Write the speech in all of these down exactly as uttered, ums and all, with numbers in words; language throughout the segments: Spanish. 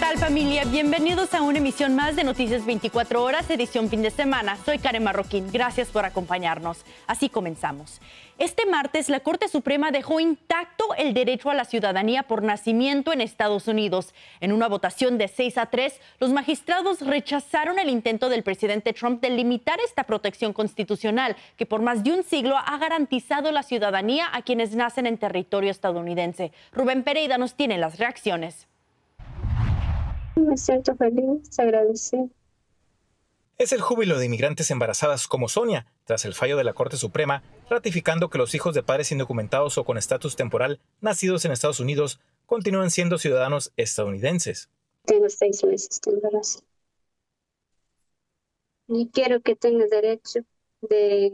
tal, familia? Bienvenidos a una emisión más de Noticias veinticuatro horas, edición fin de semana. Soy Karen Marroquín. Gracias por acompañarnos. Así comenzamos. Este martes, la Corte Suprema dejó intacto el derecho a la ciudadanía por nacimiento en Estados Unidos. En una votación de seis a tres, los magistrados rechazaron el intento del presidente Trump de limitar esta protección constitucional que por más de un siglo ha garantizado la ciudadanía a quienes nacen en territorio estadounidense. Rubén Pereira nos tiene las reacciones. Me siento feliz, agradecida. Es el júbilo de inmigrantes embarazadas como Sonia, tras el fallo de la Corte Suprema, ratificando que los hijos de padres indocumentados o con estatus temporal nacidos en Estados Unidos continúan siendo ciudadanos estadounidenses. Tengo seis meses de embarazo. Y quiero que tenga derecho de,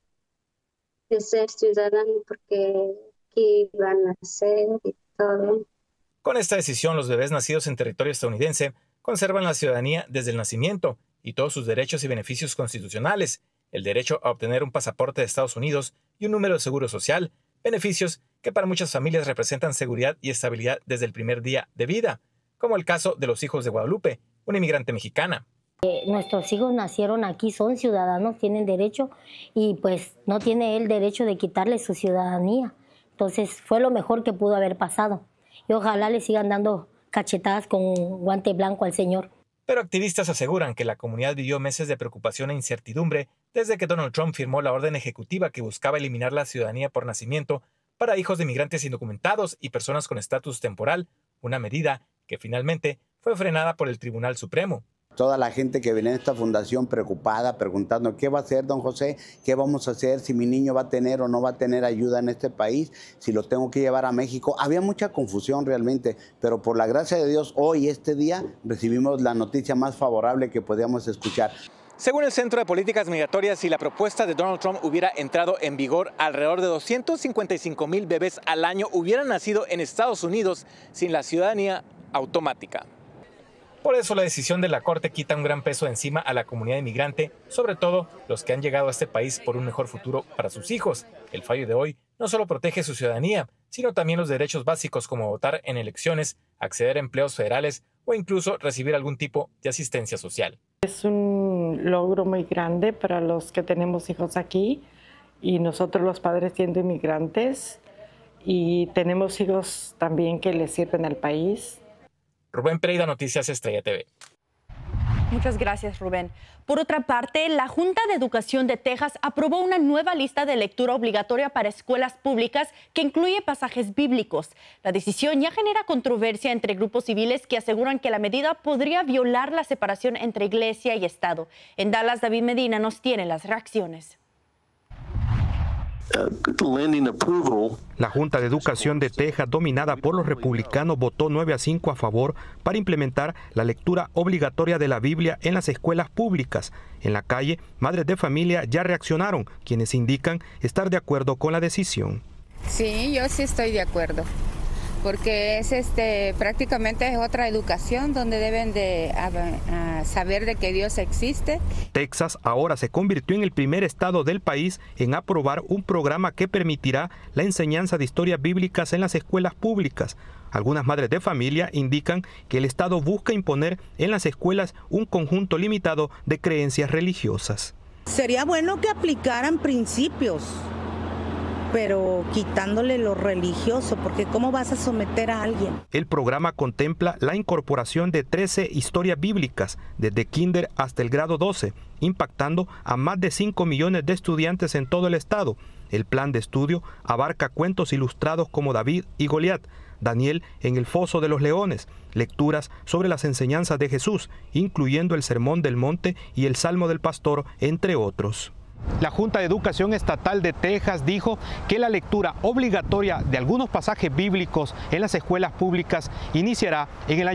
de ser ciudadano porque aquí van a nacer y todo. Con esta decisión, los bebés nacidos en territorio estadounidense conservan la ciudadanía desde el nacimiento y todos sus derechos y beneficios constitucionales, el derecho a obtener un pasaporte de Estados Unidos y un número de seguro social, beneficios que para muchas familias representan seguridad y estabilidad desde el primer día de vida, como el caso de los hijos de Guadalupe, una inmigrante mexicana. Eh, nuestros hijos nacieron aquí, son ciudadanos, tienen derecho y pues no tiene él derecho de quitarle su ciudadanía. Entonces fue lo mejor que pudo haber pasado. Y ojalá le sigan dando cachetadas con guante blanco al señor. Pero activistas aseguran que la comunidad vivió meses de preocupación e incertidumbre desde que Donald Trump firmó la orden ejecutiva que buscaba eliminar la ciudadanía por nacimiento para hijos de migrantes indocumentados y personas con estatus temporal, una medida que finalmente fue frenada por el Tribunal Supremo. Toda la gente que viene a esta fundación preocupada, preguntando qué va a hacer, don José, qué vamos a hacer, si mi niño va a tener o no va a tener ayuda en este país, si lo tengo que llevar a México. Había mucha confusión realmente, pero por la gracia de Dios, hoy, este día, recibimos la noticia más favorable que podíamos escuchar. Según el Centro de Políticas Migratorias, si la propuesta de Donald Trump hubiera entrado en vigor, alrededor de doscientos cincuenta y cinco mil bebés al año hubieran nacido en Estados Unidos sin la ciudadanía automática. Por eso la decisión de la Corte quita un gran peso encima a la comunidad inmigrante, sobre todo los que han llegado a este país por un mejor futuro para sus hijos. El fallo de hoy no solo protege su ciudadanía, sino también los derechos básicos como votar en elecciones, acceder a empleos federales o incluso recibir algún tipo de asistencia social. Es un logro muy grande para los que tenemos hijos aquí y nosotros los padres siendo inmigrantes y tenemos hijos también que les sirven al país. Rubén Pereira, Noticias Estrella T V. Muchas gracias, Rubén. Por otra parte, la Junta de Educación de Texas aprobó una nueva lista de lectura obligatoria para escuelas públicas que incluye pasajes bíblicos. La decisión ya genera controversia entre grupos civiles que aseguran que la medida podría violar la separación entre iglesia y Estado. En Dallas, David Medina nos tiene las reacciones. La Junta de Educación de Texas, dominada por los republicanos, votó nueve a cinco a favor para implementar la lectura obligatoria de la Biblia en las escuelas públicas. En la calle, madres de familia ya reaccionaron, quienes indican estar de acuerdo con la decisión. Sí, yo sí estoy de acuerdo, porque es este prácticamente es otra educación donde deben de a, a saber de que Dios existe. Texas ahora se convirtió en el primer estado del país en aprobar un programa que permitirá la enseñanza de historias bíblicas en las escuelas públicas. Algunas madres de familia indican que el estado busca imponer en las escuelas un conjunto limitado de creencias religiosas. Sería bueno que aplicaran principios, pero quitándole lo religioso, porque ¿cómo vas a someter a alguien? El programa contempla la incorporación de trece historias bíblicas, desde kinder hasta el grado doce, impactando a más de cinco millones de estudiantes en todo el estado. El plan de estudio abarca cuentos ilustrados como David y Goliat, Daniel en el foso de los leones, lecturas sobre las enseñanzas de Jesús, incluyendo el Sermón del Monte y el Salmo del Pastor, entre otros. La Junta de Educación Estatal de Texas dijo que la lectura obligatoria de algunos pasajes bíblicos en las escuelas públicas iniciará en el año